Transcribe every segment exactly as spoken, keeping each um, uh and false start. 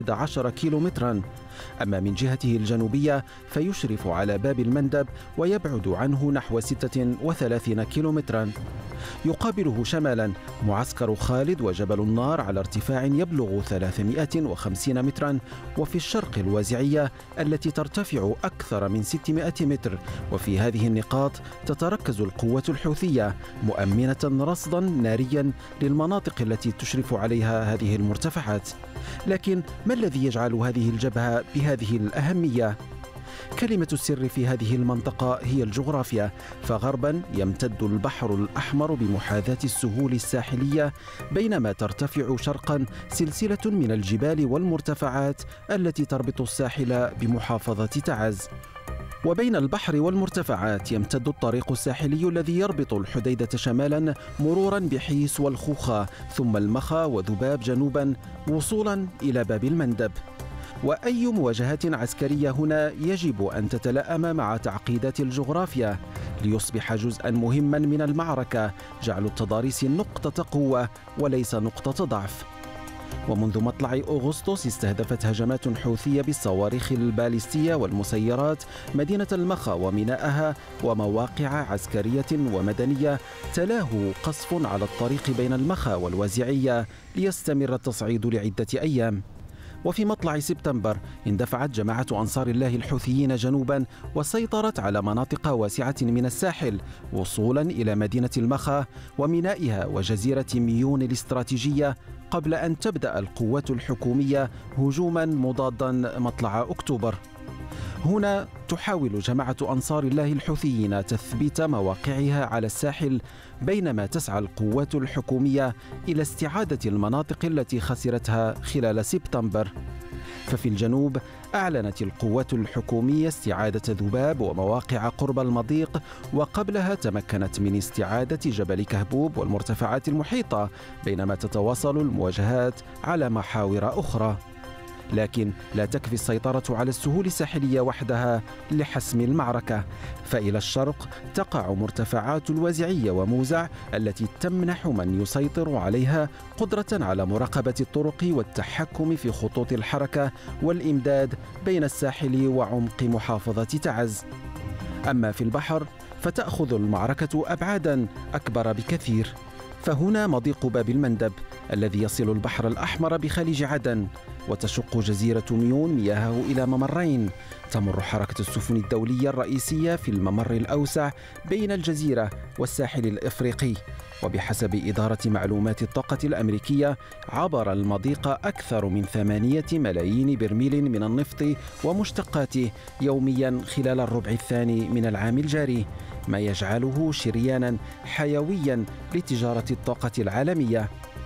عشر كيلومترا. أما من جهته الجنوبية فيشرف على باب المندب ويبعد عنه نحو ستة وثلاثين كيلومترا. يقابله شمالا معسكر خالد وجبل النار على ارتفاع يبلغ ثلاثمائة وخمسين مترا، وفي الشرق الوازعية التي ترتفع أكثر من ستمائة متر. وفي هذه النقاط تتركز القوة الحوثية مؤمنة رصدا ناريا للمناطق التي تشرف عليها هذه المرتفعات. لكن ما الذي يجعل هذه الجبهة بهذه الأهمية؟ كلمة السر في هذه المنطقة هي الجغرافيا، فغربا يمتد البحر الأحمر بمحاذاة السهول الساحلية، بينما ترتفع شرقا سلسلة من الجبال والمرتفعات التي تربط الساحل بمحافظة تعز. وبين البحر والمرتفعات يمتد الطريق الساحلي الذي يربط الحديدة شمالا مرورا بحيس والخوخة، ثم المخا وذباب جنوبا وصولا إلى باب المندب. وأي مواجهة عسكرية هنا يجب أن تتلائم مع تعقيدات الجغرافيا ليصبح جزءا مهما من المعركة، جعل التضاريس نقطة قوة وليس نقطة ضعف. ومنذ مطلع أغسطس استهدفت هجمات حوثية بالصواريخ الباليستية والمسيرات مدينة المخا وميناءها ومواقع عسكرية ومدنية، تلاه قصف على الطريق بين المخا والوازعية ليستمر التصعيد لعدة أيام. وفي مطلع سبتمبر اندفعت جماعة أنصار الله الحوثيين جنوبا وسيطرت على مناطق واسعة من الساحل وصولا إلى مدينة المخا ومينائها وجزيرة ميون الاستراتيجية، قبل أن تبدأ القوات الحكومية هجوما مضادا مطلع أكتوبر. هنا تحاول جماعة أنصار الله الحوثيين تثبيت مواقعها على الساحل، بينما تسعى القوات الحكومية إلى استعادة المناطق التي خسرتها خلال سبتمبر. ففي الجنوب أعلنت القوات الحكومية استعادة ذباب ومواقع قرب المضيق، وقبلها تمكنت من استعادة جبل كهبوب والمرتفعات المحيطة، بينما تتواصل المواجهات على محاور أخرى. لكن لا تكفي السيطرة على السهول الساحلية وحدها لحسم المعركة، فإلى الشرق تقع مرتفعات الوازعية وموزع التي تمنح من يسيطر عليها قدرة على مراقبة الطرق والتحكم في خطوط الحركة والإمداد بين الساحل وعمق محافظة تعز. أما في البحر فتأخذ المعركة أبعادا أكبر بكثير، فهنا مضيق باب المندب الذي يصل البحر الأحمر بخليج عدن، وتشق جزيرة ميون مياهه إلى ممرين. تمر حركة السفن الدولية الرئيسية في الممر الأوسع بين الجزيرة والساحل الإفريقي. وبحسب إدارة معلومات الطاقة الأمريكية عبر المضيق أكثر من ثمانية ملايين برميل من النفط ومشتقاته يوميا خلال الربع الثاني من العام الجاري، ما يجعله شريانا حيويا لتجارة الطاقة العالمية.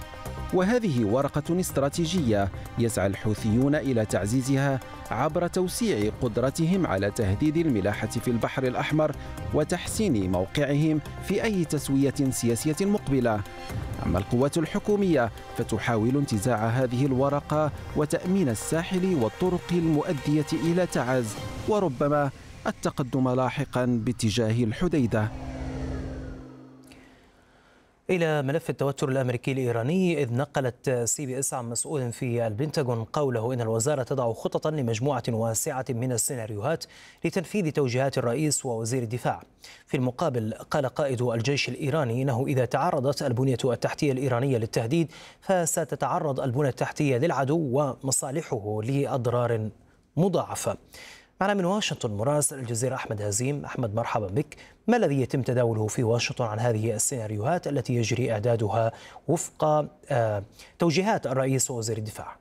وهذه ورقة استراتيجية يسعى الحوثيون إلى تعزيزها عبر توسيع قدرتهم على تهديد الملاحة في البحر الأحمر وتحسين موقعهم في أي تسوية سياسية مقبلة. أما القوات الحكومية فتحاول انتزاع هذه الورقة وتأمين الساحل والطرق المؤدية إلى تعز، وربما التقدم لاحقا باتجاه الحديدة. إلى ملف التوتر الأمريكي الإيراني، إذ نقلت سي بي إس عن مسؤول في البنتاغون قوله إن الوزارة تضع خططا لمجموعة واسعة من السيناريوهات لتنفيذ توجيهات الرئيس ووزير الدفاع. في المقابل قال قائد الجيش الإيراني إنه إذا تعرضت البنية التحتية الإيرانية للتهديد فستتعرض البنية التحتية للعدو ومصالحه لأضرار مضاعفة. معنا من واشنطن مراسل الجزيرة أحمد هزيم. أحمد، مرحبا بك. ما الذي يتم تداوله في واشنطن عن هذه السيناريوهات التي يجري إعدادها وفق توجيهات الرئيس ووزير الدفاع؟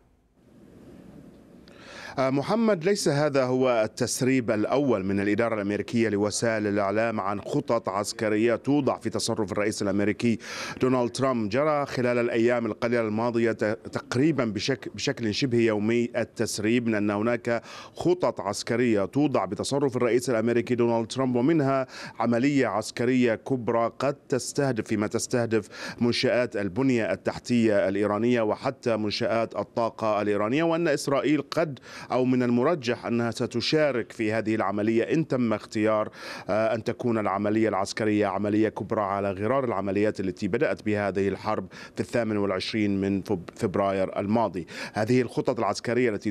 محمد، ليس هذا هو التسريب الأول من الإدارة الأمريكية لوسائل الإعلام عن خطط عسكرية توضع في تصرف الرئيس الأمريكي دونالد ترامب. جرى خلال الأيام القليلة الماضية تقريبا بشكل, بشكل شبه يومي التسريب من أن هناك خطط عسكرية توضع بتصرف الرئيس الأمريكي دونالد ترامب، ومنها عملية عسكرية كبرى قد تستهدف فيما تستهدف منشآت البنية التحتية الإيرانية وحتى منشآت الطاقة الإيرانية، وأن إسرائيل قد أو من المرجح أنها ستشارك في هذه العملية إن تم اختيار أن تكون العملية العسكرية عملية كبرى على غرار العمليات التي بدأت بها هذه الحرب في الثامن والعشرين من فبراير الماضي. هذه الخطط العسكرية التي